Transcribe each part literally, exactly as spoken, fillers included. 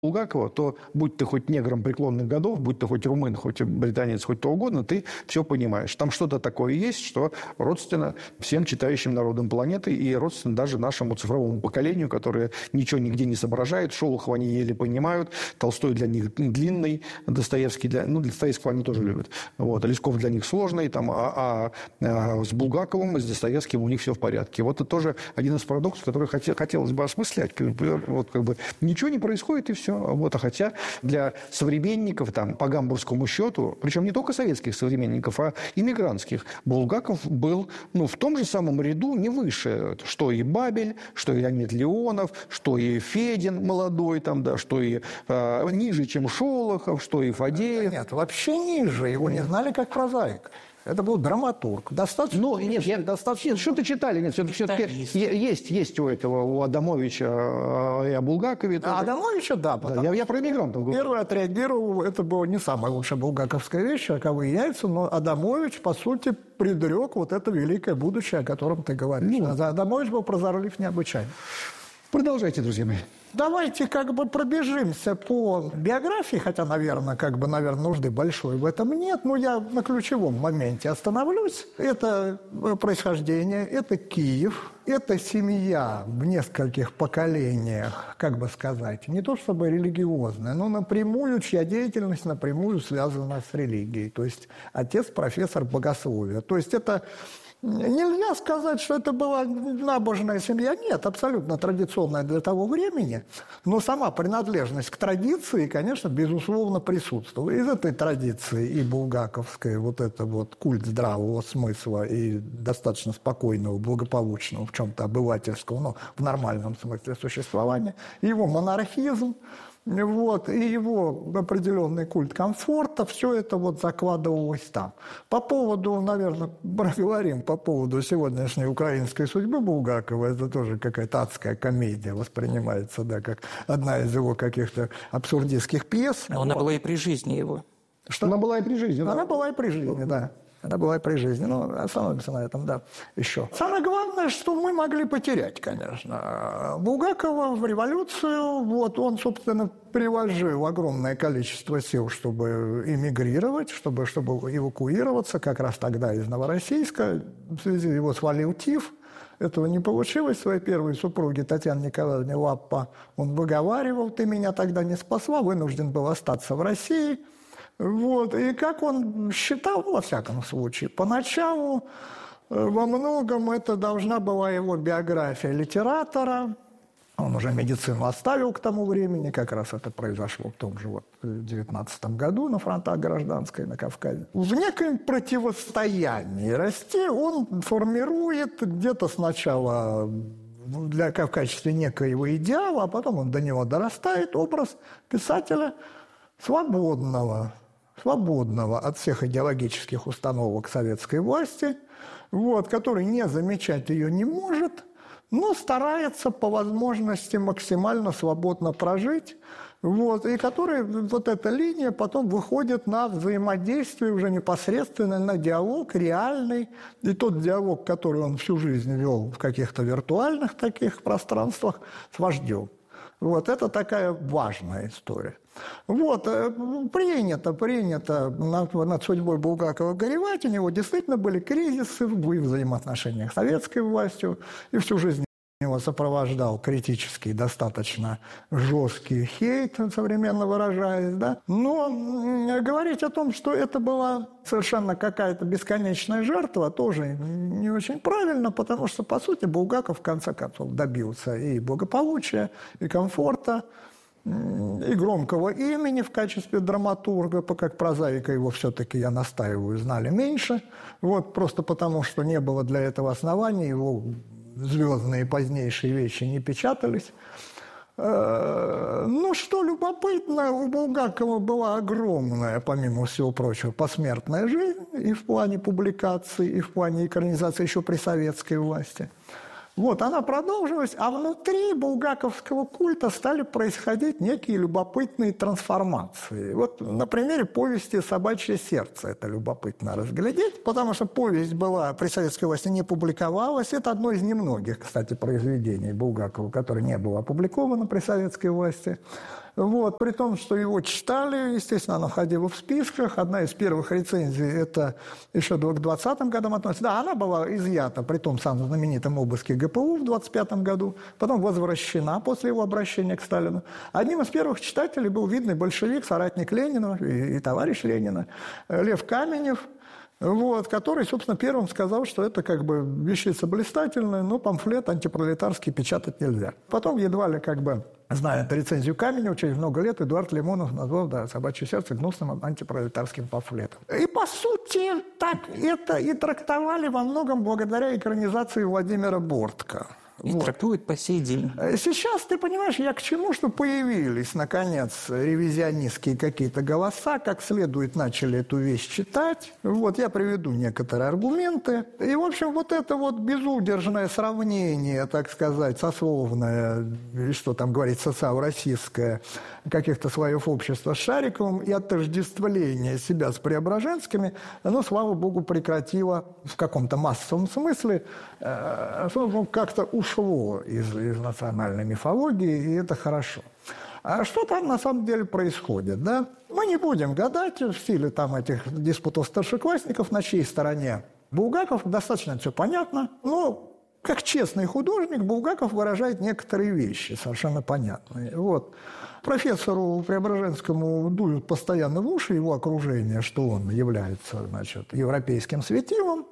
Булгакова, то будь ты хоть негром преклонных годов, будь ты хоть румын, хоть британец, хоть кто угодно, ты все понимаешь. Там что-то такое есть, что родственно всем читающим народам планеты и родственно даже нашему цифровому поколению, которое ничего нигде не соображает. Шолохова они еле понимают, Толстой для них длинный, Достоевский для... Ну, для Достоевского они тоже любят. Вот. А Лесков для них сложный, там, а, а, а с Булгаковым и с Достоевским у них все в порядке. Вот это тоже один из парадоксов, который хотел, хотелось бы осмыслять. Вот, как бы, ничего не происходит, и все. Вот, а хотя для современников, там, по гамбургскому счету, причем не только советских современников, а иммигрантских, Булгаков был, ну, в том же самом ряду, не выше, что и Бабель, что и Леонид Леонов, что и Федин молодой, там, да, что и э, ниже, чем Шолохов, что и Фадеев. Нет, вообще ниже, его не знали как прозаика. Это был драматург. Достаточно. Ну, нет, я, достаточно. Что-то читали, нет, все-таки есть, есть у этого, у Адамовича и о Булгакове. А Адамовича, да. да я, я про иммигрантов говорю. Первый отреагировал, это была не самая лучшая булгаковская вещь, роковые яйца, но Адамович, по сути, предрек вот это великое будущее, о котором ты говоришь. Ну, Адамович был прозорлив необычайно. Продолжайте, друзья мои. Давайте как бы пробежимся по биографии, хотя, наверное, как бы, наверное, нужды большой в этом нет, но я на ключевом моменте остановлюсь. Это происхождение, это Киев, это семья в нескольких поколениях, как бы сказать, не то чтобы религиозная, но напрямую, чья деятельность напрямую связана с религией. То есть отец профессор богословия. То есть это... Нельзя сказать, что это была набожная семья. Нет, абсолютно традиционная для того времени. Но сама принадлежность к традиции, конечно, безусловно присутствовала. Из этой традиции и булгаковская вот это вот культ здравого смысла и достаточно спокойного, благополучного, в чем-то обывательского, но в нормальном смысле существования, его монархизм, вот, и его определенный культ комфорта, все это вот закладывалось там. По поводу, наверное, проговорим по поводу сегодняшней украинской судьбы Булгакова, это тоже какая-то адская комедия воспринимается, да, как одна из его каких-то абсурдистских пьес. Но она вот. Была и при жизни его. Что? Она была и при жизни. Она да. была и при жизни, да. Она была и при жизни. Ну, остановимся на этом, да, еще. Самое главное, что мы могли потерять, конечно. Булгакова в революцию, вот он, собственно, приложил огромное количество сил, чтобы эмигрировать, чтобы, чтобы эвакуироваться, как раз тогда из Новороссийска. В связи его свалил тиф. Этого не получилось. Своей первой супруге Татьяне Николаевне Лаппа он выговаривал: «Ты меня тогда не спасла, вынужден был остаться в России». Вот. И как он считал, во всяком случае, поначалу во многом это должна была его биография литератора. Он уже медицину оставил к тому времени, как раз это произошло в том же вот девятнадцатом году на фронтах гражданской на Кавказе. В неком противостоянии расти он формирует где-то сначала для, в качестве некоего идеала, а потом он до него дорастает образ писателя свободного, свободного от всех идеологических установок советской власти, вот, который не замечать ее не может, но старается по возможности максимально свободно прожить, вот, и который, вот эта линия потом выходит на взаимодействие уже непосредственно, на диалог реальный, и тот диалог, который он всю жизнь вел в каких-то виртуальных таких пространствах с вождем. Вот, это такая важная история. Вот, принято, принято над, над судьбой Булгакова горевать. У него действительно были кризисы в взаимоотношениях с советской властью, и всю жизнь его сопровождал критический, достаточно жесткий хейт, современно выражаясь, да. Но говорить о том, что это была совершенно какая-то бесконечная жертва, тоже не очень правильно, потому что, по сути, Булгаков в конце концов добился и благополучия, и комфорта, и громкого имени в качестве драматурга, как прозаика его все-таки, я настаиваю, знали меньше, вот, просто потому, что не было для этого оснований, его звездные позднейшие вещи не печатались. Ну, что любопытно, у Булгакова была огромная, помимо всего прочего, посмертная жизнь и в плане публикаций, и в плане экранизации еще при советской власти. Вот, она продолжилась, а внутри булгаковского культа стали происходить некие любопытные трансформации. Вот на примере повести «Собачье сердце» это любопытно разглядеть, потому что повесть была при советской власти не публиковалась. Это одно из немногих, кстати, произведений Булгакова, которое не было опубликовано при советской власти. Вот, при том, что его читали, естественно, она ходила в списках. Одна из первых рецензий, это еще к двадцатым годам относится. Да, она была изъята при том самом знаменитом обыске ГПУ в двадцать пятом году, потом возвращена после его обращения к Сталину. Одним из первых читателей был видный большевик, соратник Ленина и, и товарищ Ленина Лев Каменев, вот, который, собственно, первым сказал, что это как бы вещица блистательная, но памфлет антипролетарский печатать нельзя. Потом едва ли как бы, зная эту рецензию Каменева, через много лет Эдуард Лимонов назвал, да, «Собачье сердце» гнусным антипролетарским памфлетом. И, по сути, так это и трактовали во многом благодаря экранизации Владимира Бортко. И вот. Трактуют по сей день. Сейчас, ты понимаешь, я к чему, что появились, наконец, ревизионистские какие-то голоса, как следует начали эту вещь читать. Вот, я приведу некоторые аргументы. И, в общем, вот это вот безудержное сравнение, так сказать, сословное, или что там говорить, социал-российское, каких-то слоев общества с Шариковым и отождествление себя с Преображенскими, оно, слава богу, прекратило в каком-то массовом смысле, э, как-то ушло из, из национальной мифологии, и это хорошо. А что там на самом деле происходит, да? Мы не будем гадать в стиле там этих диспутов старшеклассников, на чьей стороне Булгаков, достаточно все понятно, но как честный художник Булгаков выражает некоторые вещи, совершенно понятные. Вот. Профессору Преображенскому дуют постоянно в уши его окружение, что он является, значит, европейским светилом.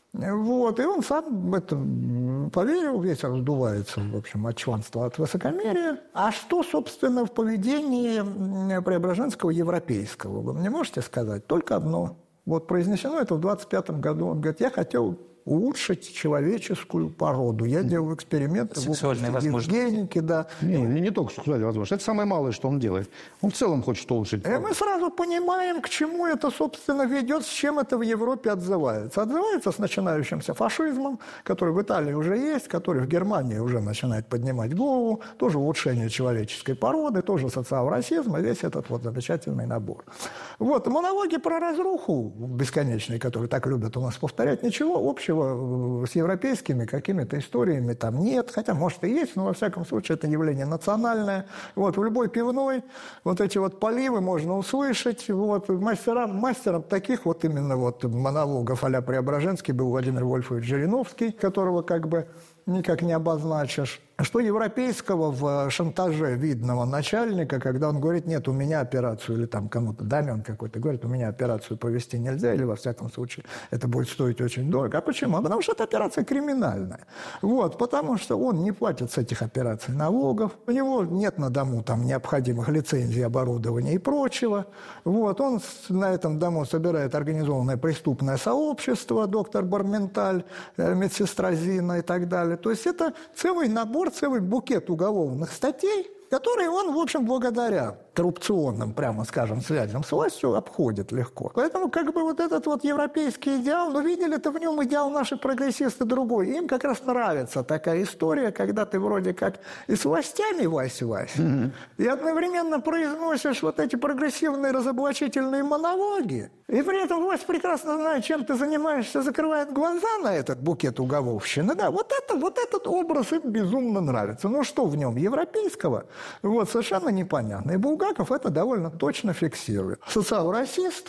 Вот, и он сам в это поверил, весь раздувается, в общем, от чванства, от высокомерия. А что, собственно, в поведении Преображенского европейского? Вы мне можете сказать? Только одно. Вот произнесено это в двадцать пятом году. Он говорит, я хотел улучшить человеческую породу. Я делал эксперименты в области евгеники, да. Не, не, не только сексуальные возможности. Это самое малое, что он делает. Он в целом хочет улучшить. И мы сразу понимаем, к чему это, собственно, ведет, с чем это в Европе отзывается. Отзывается с начинающимся фашизмом, который в Италии уже есть, который в Германии уже начинает поднимать голову, тоже улучшение человеческой породы, тоже социал-расизм, и весь этот вот замечательный набор. Вот, монологи про разруху бесконечные, которые так любят у нас повторять, ничего общего с европейскими какими-то историями там нет, хотя, может, и есть, но, во всяком случае, это явление национальное. Вот, в любой пивной вот эти вот поливы можно услышать. Вот, мастером, мастером таких вот именно вот монологов а-ля Преображенский был Владимир Вольфович Жириновский, которого как бы никак не обозначишь. Что европейского в шантаже видного начальника, когда он говорит, нет, у меня операцию, или там кому-то, даме он какой-то говорит, у меня операцию провести нельзя, или во всяком случае это будет стоить очень дорого. А почему? Потому что эта операция криминальная. Вот, потому что он не платит с этих операций налогов, у него нет на дому там необходимых лицензий, оборудования и прочего. Вот, он на этом дому собирает организованное преступное сообщество, доктор Барменталь, медсестра Зина и так далее. То есть это целый набор, целый букет уголовных статей, которые он, в общем, благодаря коррупционным, прямо скажем, связям с властью обходит легко. Поэтому как бы вот этот вот европейский идеал, ну, видели-то в нем идеал наши прогрессисты другой. Им как раз нравится такая история, когда ты вроде как и с властями вась-вась, mm-hmm. и одновременно произносишь вот эти прогрессивные разоблачительные монологи, и при этом власть прекрасно знает, чем ты занимаешься, закрывает глаза на этот букет уголовщины. Да, вот, это, вот этот образ им безумно нравится. Ну, что в нем европейского? Вот, совершенно непонятно. И Булгаков это довольно точно фиксирует. Социал-расист,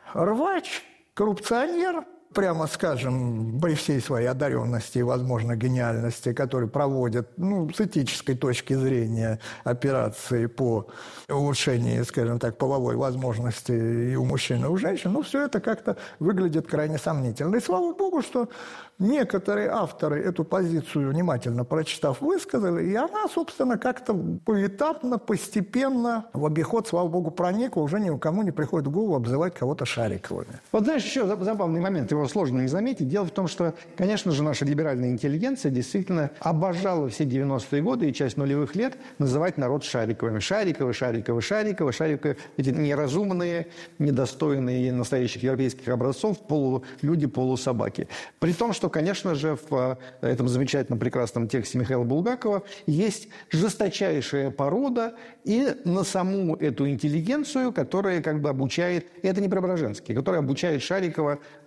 рвач, коррупционер, прямо скажем, при всей своей одаренности и, возможно, гениальности, который проводит, ну, с этической точки зрения операции по улучшению, скажем так, половой возможности и у мужчин, и у женщин, ну, все это как-то выглядит крайне сомнительно. И слава богу, что некоторые авторы эту позицию, внимательно прочитав, высказали, и она, собственно, как-то поэтапно, постепенно в обиход, слава богу, проникла, уже ни у кому не приходит в голову обзывать кого-то Шариковыми. Вот знаешь, еще забавный момент, его сложно не заметить. Дело в том, что, конечно же, наша либеральная интеллигенция действительно обожала все девяностые годы и часть нулевых лет называть народ Шариковыми. Шариковы, Шариковы, Шариковы, Шариковы, эти неразумные, недостойные настоящих европейских образцов, полулюди, полусобаки. При том, что, конечно же, в этом замечательном, прекрасном тексте Михаила Булгакова есть жесточайшая порода и на саму эту интеллигенцию, которая как бы обучает, и это не Преображенский, которая обучает Шарикова э,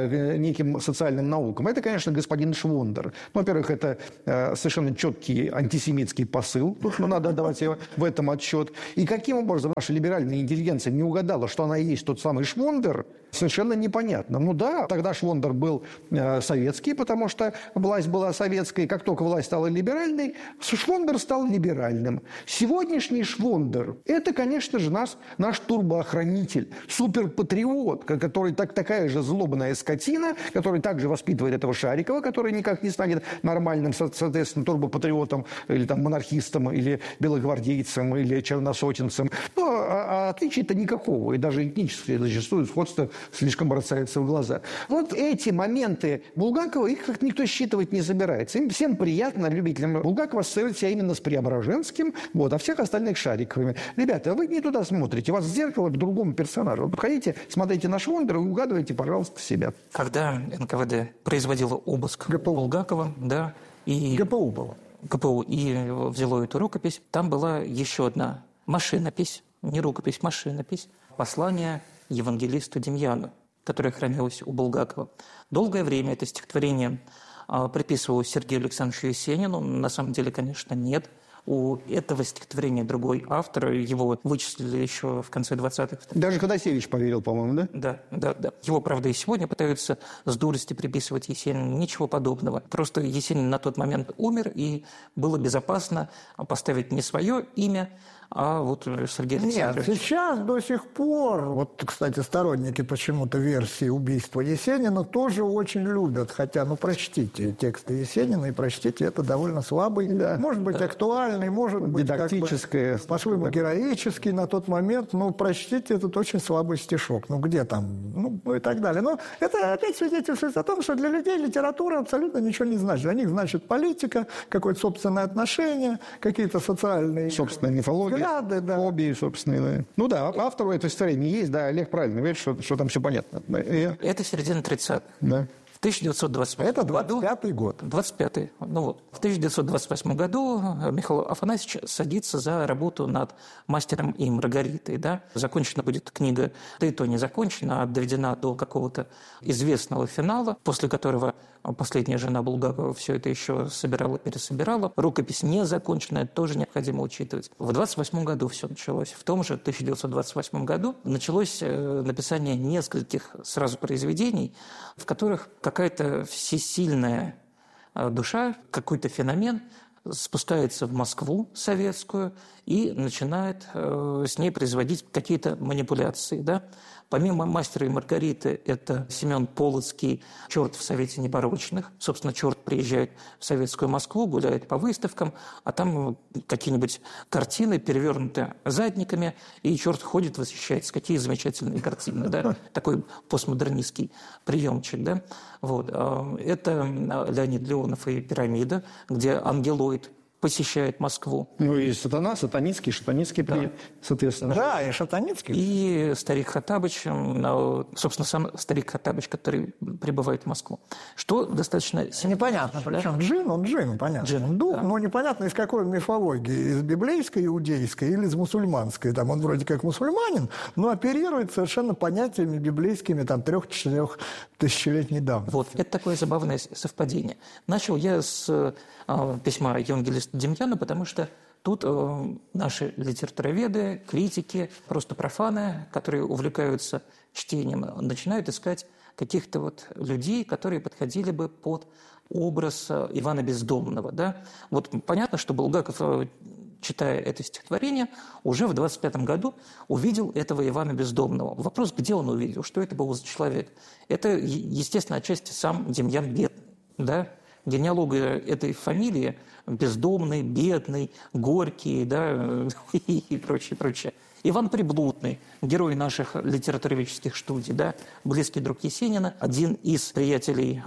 неким социальным наукам. Это, конечно, господин Швондер. Ну, во-первых, это совершенно четкий антисемитский посыл. Тут ну, надо давать в этом отчет. И каким образом наша либеральная интеллигенция не угадала, что она и есть тот самый Швондер, совершенно непонятно. Ну да, тогда Швондер был э, советский, потому что власть была советской. Как только власть стала либеральной, Швондер стал либеральным. Сегодняшний Швондер – это, конечно же, нас, наш турбоохранитель, суперпатриот, который так, такая же злобная скотина, который также воспитывает этого Шарикова, который никак не станет нормальным, соответственно, турбопатриотом или там, монархистом, или белогвардейцем, или черносотенцем. Но а, а отличия-то никакого, и даже этническое зачастую сходство слишком бросается в глаза. Вот эти моменты Булгакова, их как никто считывать не собирается. Им всем приятно, любителям Булгакова, ассоциировать себя именно с Преображенским, вот, а всех остальных Шариковыми. Ребята, вы не туда смотрите, у вас зеркало к другому персонажу. Вот подходите, смотрите на Швондера и угадывайте, пожалуйста, себя. Когда эн ка вэ дэ производило обыск гэ пэ у Булгакова, да, и... гэ пэ у было. гэ пэ у, и взяло эту рукопись, там была еще одна машинопись, не рукопись, машинопись, послание евангелисту Демьяну, которое хранилось у Булгакова. Долгое время это стихотворение а, приписывалось Сергею Александровичу Есенину. На самом деле, конечно, нет. У этого стихотворения другой автор. Его вычислили еще в конце двадцатых. Даже Ходосевич поверил, по-моему, да? Да, да, да. Его, правда, и сегодня пытаются с дурости приписывать Есенину. Ничего подобного. Просто Есенин на тот момент умер, и было безопасно поставить не свое имя, а вот Сергей Александрович. Нет, сейчас до сих пор, вот, кстати, сторонники почему-то версии убийства Есенина тоже очень любят. Хотя, ну, прочтите тексты Есенина и прочтите, это довольно слабый, да, может быть, да, актуальный, может быть, дидактическое, как бы, по-своему героический на тот момент, но прочтите этот очень слабый стишок. Ну, где там? Ну, ну и так далее. Но это опять свидетельствует о том, что для людей литература абсолютно ничего не значит. Для них значит политика, какое-то собственное отношение, какие-то социальные... Собственная мифология. Взгляды, да. Хобби, собственно. Да. Ну да, автору этой истории есть, да, Олег правильно говорит, что, что там все понятно. И... Это середина тридцатых. Да. В тысяча девятьсот двадцать восьмом Это двадцать пятый год. двадцать пятый. Ну вот. В тысяча девятьсот двадцать восьмом году Михаил Афанасьевич садится за работу над «Мастером и Маргаритой». Да? Закончена будет книга, да и то не закончена, а доведена до какого-то известного финала, после которого последняя жена Булгакова все это еще собирала, пересобирала. Рукопись незаконченная, тоже необходимо учитывать. В двадцать восьмом году все началось. В том же тысяча девятьсот двадцать восьмом году началось написание нескольких сразу произведений, в которых какая-то всесильная душа, какой-то феномен спускается в Москву советскую и начинает э, с ней производить какие-то манипуляции. Да? Помимо «Мастера и Маргариты» это Семен Полоцкий, «Черт в Совете непорочных». Собственно, черт приезжает в советскую Москву, гуляет по выставкам, а там какие-нибудь картины перевернуты задниками, и черт ходит, восхищается. Какие замечательные картины. Да? Такой постмодернистский приемчик. Да? Вот. Это Леонид Леонов и «Пирамида», где ангелоид посещает Москву. Ну и сатана, сатанинский, шатанинский, да, соответственно. Да, и шатанинский. И старик Хоттабыч, собственно, сам старик Хоттабыч, который прибывает в Москву. Что достаточно... Непонятно, причем да? джин, он джин, понятно. Джин, он дух, да. Но непонятно, из какой он мифологии, из библейской, иудейской или из мусульманской. Там он вроде как мусульманин, но оперирует совершенно понятиями библейскими там трех-четырех тысячелетней давности. Вот, это такое забавное совпадение. Начал я с э, письма евангелиста Демьяна, потому что тут э, наши литературоведы, критики, просто профаны, которые увлекаются чтением, начинают искать каких-то вот людей, которые подходили бы под образ Ивана Бездомного. Да? Вот понятно, что Булгаков, читая это стихотворение, уже в двадцать пятом году увидел этого Ивана Бездомного. Вопрос, где он увидел, что это был за человек? Это, естественно, отчасти сам Демьян Бедный. Да? Генеалогия этой фамилии – бездомный, бедный, горький, да, и прочее, прочее. Иван Приблудный, герой наших литературоведческих студий, да, близкий друг Есенина, один из приятелей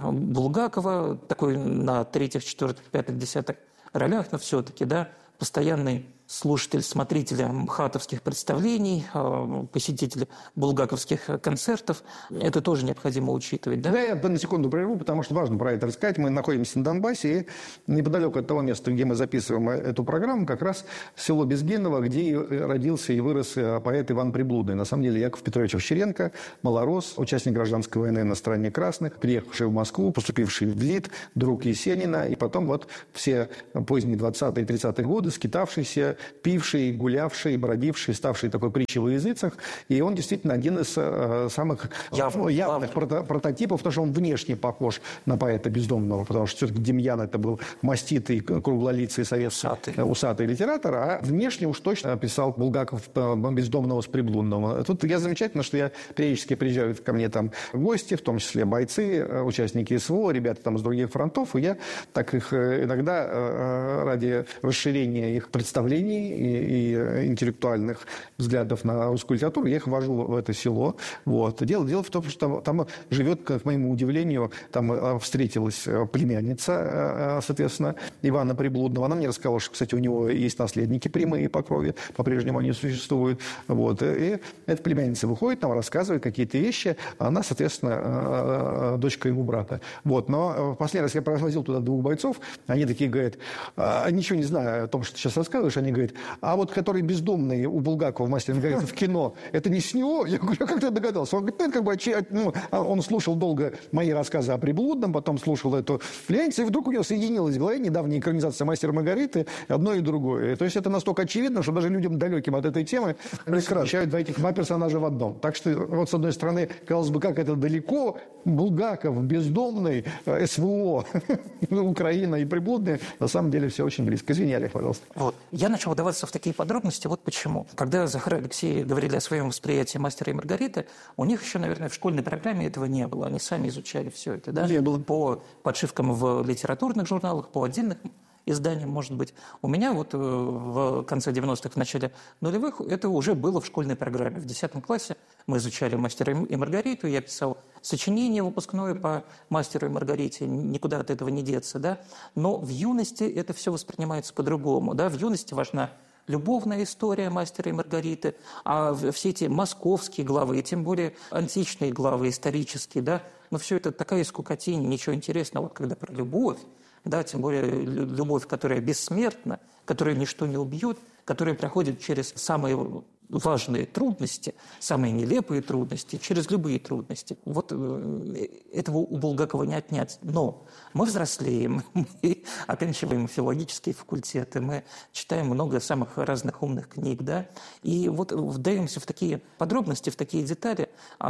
Булгакова, такой на третьих, четвертых, пятых, десятых ролях, но все-таки, да, постоянный слушатель, смотритель мхатовских представлений, посетитель булгаковских концертов. Это тоже необходимо учитывать, да? Да, я на секунду прерву, потому что важно про это рассказать. Мы находимся на Донбассе, и неподалеку от того места, где мы записываем эту программу, как раз село Безгиново, где родился и вырос поэт Иван Приблудный. На самом деле Яков Петрович Овчаренко, малорос, участник гражданской войны на стороне красных, приехавший в Москву, поступивший в ВЛИТ, друг Есенина, и потом вот все поздние двадцатые и тридцатые годы скитавшийся, пивший, гулявший, бродивший, ставший такой притчей во языцах. И он действительно один из э, самых Явно, явных прото- прототипов, потому что он внешне похож на поэта Бездомного, потому что все-таки Демьян это был маститый, круглолицый советский усатый. усатый литератор, а внешне уж точно писал Булгаков Бездомного с Приблудного. Тут я замечательно, что я периодически приезжают ко мне там гости, в том числе бойцы, участники СВО, ребята там с других фронтов, и я так их иногда ради расширения их представлений и, и интеллектуальных взглядов на русскую литературу, я их вожу в это село. Вот. Дело, дело в том, что там, там живет, к моему удивлению, там встретилась племянница, соответственно, Ивана Приблудного. Она мне рассказала, что, кстати, у него есть наследники прямые по крови, по-прежнему они существуют. Вот. И эта племянница выходит, там рассказывает какие-то вещи, а она, соответственно, дочка его брата. Вот. Но последний раз я провозил туда двух бойцов, они такие говорят, ничего не знаю о том, что ты сейчас рассказываешь, они говорят, а вот который бездомный у Булгакова в «Мастере и Маргарите» в кино, это не с него? Я говорю, а как ты догадался? Он говорит, ну, как бы, ну, он слушал долго мои рассказы о Приблудном, потом слушал эту племянницу, и вдруг у него соединилось в голове недавняя экранизация «Мастера и Маргариты», одно и другое. То есть это настолько очевидно, что даже людям далеким от этой темы встречают два этих два персонажа в одном. Так что, вот с одной стороны, казалось бы, как это далеко, Булгаков, Бездомный, СВО, Украина и Приблудные, на самом деле все очень близко. Извини, Олег, пожалуйста. Вот. Я начал вдаваться в такие подробности, вот почему. Когда Захар и Алексей говорили о своем восприятии «Мастера и Маргариты», у них еще, наверное, в школьной программе этого не было. Они сами изучали все это, да? Не было. По подшивкам в литературных журналах, по отдельных изданиям, может быть. У меня вот в конце девяностых, в начале нулевых это уже было в школьной программе. В десятом классе мы изучали «Мастера и Маргариту», я писал сочинение выпускное по «Мастеру и Маргарите», никуда от этого не деться, да? Но в юности это все воспринимается по-другому, да? В юности важна любовная история «Мастера и Маргариты», а все эти московские главы, и тем более античные главы, исторические, да, но все это такая скукотень, ничего интересного. Вот когда про любовь, да, тем более любовь, которая бессмертна, которую ничто не убьет, которая проходит через самые важные трудности, самые нелепые трудности, через любые трудности. Вот этого у Булгакова не отнять. Но мы взрослеем, мы оканчиваем филологические факультеты, мы читаем много самых разных умных книг, да, и вот вдаемся в такие подробности, в такие детали.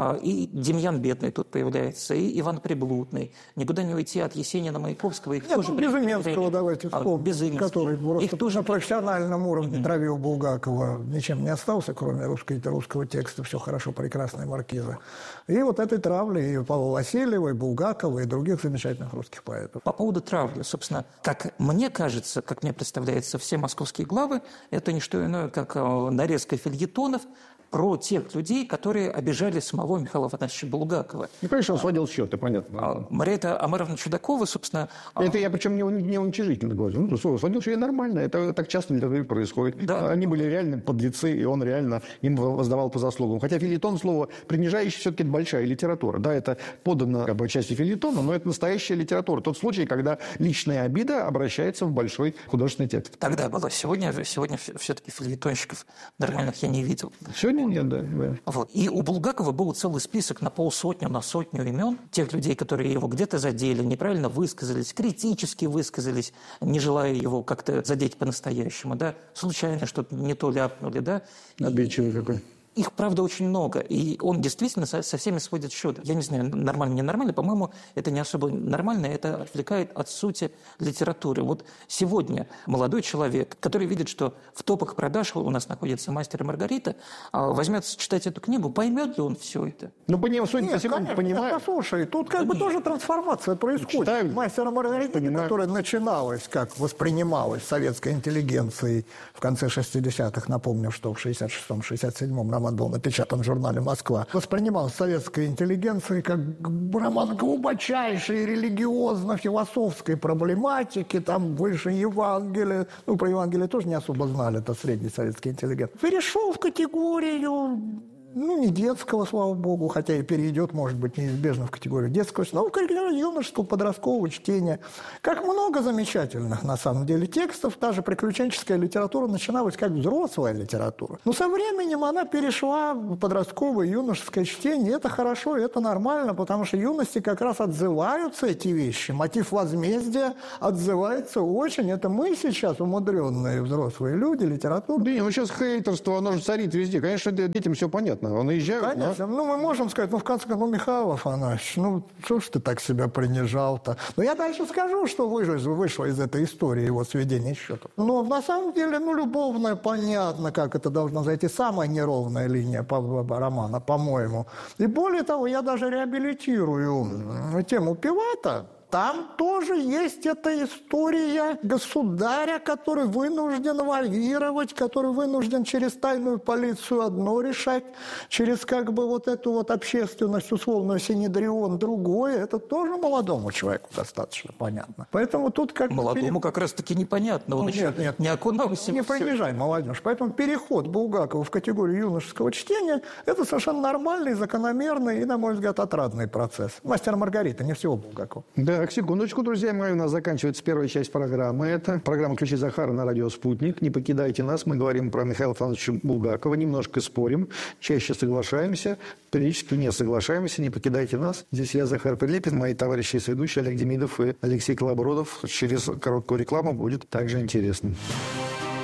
И Демьян Бедный тут появляется, и Иван Приблудный. Никуда не уйти от Есенина, Маяковского. Их Нет, тоже Безыменского давайте вспомним, который просто их тоже... на профессиональном уровне mm-hmm. травил Булгакова, ничем не остался, кроме русской, русского текста, все хорошо, прекрасная маркиза. И вот этой травли и Павла Васильева, и Булгакова, и других замечательных русских поэтов. По поводу травли, собственно, как мне кажется, как мне представляется, все московские главы – это не что иное, как нарезка фельетонов про тех людей, которые обижали самого Михаила Афанасьевича Булгакова. Ну, конечно, он сводил счеты, понятно. А, Мария Амаровна Чудакова, собственно... Это я причем не, не уничижительно говорю. Ну, сводил счеты нормально, это так часто в литературе происходит. Да. Они были реально подлецы, и он реально им воздавал по заслугам. Хотя фельетон, слово принижающее, все-таки это большая литература. Да, это подано как бы частью фельетона, но это настоящая литература. Тот случай, когда личная обида обращается в большой художественный текст. Тогда было. Сегодня, сегодня все-таки фельетонщиков нормальных я не видел. Сегодня нет, да. да. Вот. И у Булгакова был целый список на полсотню, на сотню имен тех людей, которые его где-то задели, неправильно высказались, критически высказались, не желая его как-то задеть по-настоящему, да, случайно что-то не то ляпнули, да. Обидчивый какой. Их, правда, очень много, и он действительно со, со всеми сводит счеты. Я не знаю, нормально, не нормально, по-моему, это не особо нормально, это отвлекает от сути литературы. Вот сегодня молодой человек, который видит, что в топах продаж у нас находится «Мастер и Маргарита», возьмется читать эту книгу, поймет ли он все это? Ну, понимаю, судя по всему, понимаю. Послушай, тут как бы тоже трансформация происходит. Читаю. «Мастер и Маргарита», которая начиналась, как воспринималась советской интеллигенцией в конце шестидесятых, напомню, что в шестьдесят шестом — шестьдесят седьмом роман роман был напечатан в журнале «Москва», воспринимался советской интеллигенцией как роман глубочайшей религиозно-философской проблематики, там выше Евангелия. Ну, про Евангелие тоже не особо знали, это средний советский интеллигент. Перешел в категорию... Ну, не детского, слава богу, хотя и перейдет, может быть, неизбежно в категорию детского, но в категорию юношеского, подросткового чтения. Как много замечательных, на самом деле, текстов, даже приключенческая литература начиналась как взрослая литература. Но со временем она перешла в подростковое, юношеское чтение. Это хорошо, это нормально, потому что юности как раз отзываются эти вещи. Мотив возмездия отзывается очень. Это мы сейчас, умудренные взрослые люди, литература. Да нет, ну сейчас хейтерство, оно же царит везде. Конечно, детям все понятно. Он наезжает, конечно, но... ну мы можем сказать, ну в конце концов, ну Михаил Афанасьевич, ну что ж ты так себя принижал-то? Но я дальше скажу, что вышло, вышло из этой истории его сведения счетов. Но на самом деле, ну любовная, понятно, как это должно зайти, самая неровная линия романа, по-моему. И более того, я даже реабилитирую тему Пилата. Там тоже есть эта история государя, который вынужден лавировать, который вынужден через тайную полицию одно решать, через как бы вот эту вот общественность, условно, Синедрион другое. Это тоже молодому человеку достаточно понятно. Поэтому тут как... Молодому как раз-таки непонятно. Он нет, еще нет, не окунулся. Не принижай молодежь. Поэтому переход Булгакова в категорию юношеского чтения – это совершенно нормальный, закономерный и, на мой взгляд, отрадный процесс. «Мастер и Маргарита», не всего Булгакова. Да, секундочку, друзья мои, у нас заканчивается первая часть программы. Это программа «Ключи Захара» на радио «Спутник». Не покидайте нас, мы говорим про Михаила Афанасьевича Булгакова, немножко спорим, чаще соглашаемся, периодически не соглашаемся, не покидайте нас. Здесь я, Захар Прилепин, мои товарищи и соведущие Олег Демидов и Алексей Колобродов. Через короткую рекламу будет также интересно.